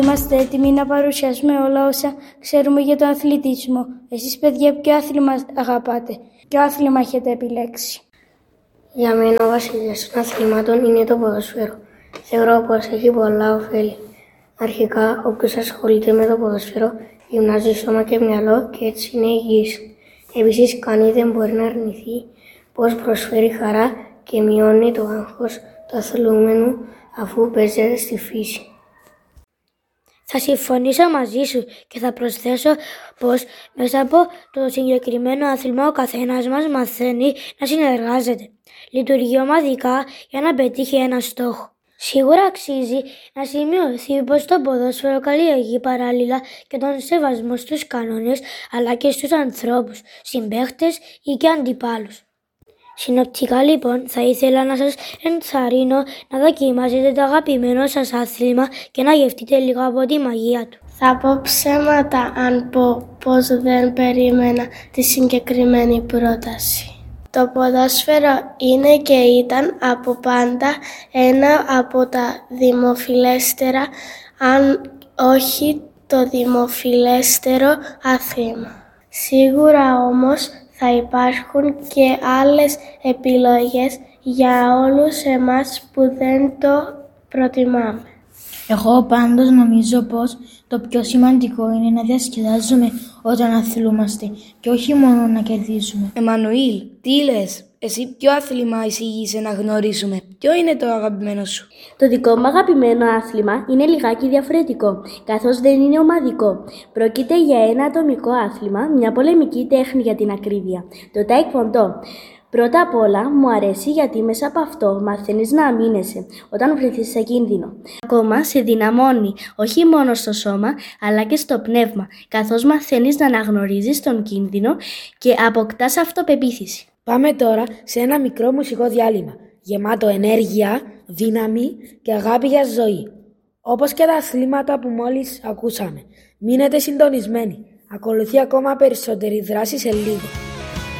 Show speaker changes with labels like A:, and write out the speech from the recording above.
A: Είμαστε έτοιμοι να παρουσιάσουμε όλα όσα ξέρουμε για τον αθλητισμό. Εσείς, παιδιά, ποιο άθλημα αγαπάτε? Ποιο άθλημα έχετε επιλέξει?
B: Για μένα ο βασιλιάς των αθλημάτων είναι το ποδόσφαιρο. Θεωρώ πως έχει πολλά ωφέλη. Αρχικά, όποιος ασχολείται με το ποδόσφαιρο γυμνάζει σώμα και μυαλό και έτσι είναι υγιής. Επίσης, κανείς δεν μπορεί να αρνηθεί πως προσφέρει χαρά και μειώνει το άγχος του αθλούμενου αφού παίζεται στη φύση.
C: Θα συμφωνήσω μαζί σου και θα προσθέσω πως μέσα από το συγκεκριμένο άθλημα ο καθένας μας μαθαίνει να συνεργάζεται. Λειτουργεί ομαδικά για να πετύχει ένα στόχο. Σίγουρα αξίζει να σημειωθεί πως το ποδόσφαιρο καλλιεργεί παράλληλα και τον σεβασμό στους κανόνες αλλά και στους ανθρώπους, συμπαίχτες ή και αντιπάλους. Συνοπτικά λοιπόν θα ήθελα να σας ενθαρρύνω να δοκιμάσετε το αγαπημένο σας άθλημα και να γευτείτε λίγο από τη μαγεία του.
D: Θα πω ψέματα αν πω πως δεν περίμενα τη συγκεκριμένη πρόταση. Το ποδόσφαιρο είναι και ήταν από πάντα ένα από τα δημοφιλέστερα, αν όχι το δημοφιλέστερο άθλημα. Σίγουρα όμως θα υπάρχουν και άλλες επιλογές για όλους εμάς που δεν το προτιμάμε.
E: Εγώ πάντως νομίζω πως το πιο σημαντικό είναι να διασκεδάζουμε όταν αθλούμαστε και όχι μόνο να κερδίζουμε.
F: Εμμανουήλ, τι λες? Εσύ ποιο άθλημα εισήγησε να γνωρίσουμε? Ποιο είναι το αγαπημένο σου?
G: Το δικό μου αγαπημένο άθλημα είναι λιγάκι διαφορετικό, καθώς δεν είναι ομαδικό. Πρόκειται για ένα ατομικό άθλημα, μια πολεμική τέχνη για την ακρίβεια, το τάικβοντό. Πρώτα απ' όλα μου αρέσει γιατί μέσα από αυτό μαθαίνεις να αμήνεσαι όταν βρεθείς σε κίνδυνο. Ακόμα σε δυναμώνει όχι μόνο στο σώμα αλλά και στο πνεύμα, καθώς μαθαίνεις να αναγνωρίζεις τον κίνδυνο και αποκτάς αυτοπεποίθηση.
F: Πάμε τώρα σε ένα μικρό μουσικό διάλειμμα, γεμάτο ενέργεια, δύναμη και αγάπη για ζωή. Όπως και τα αθλήματα που μόλις ακούσαμε. Μείνετε συντονισμένοι. Ακολουθεί ακόμα περισσότερη δράση σε λίγο.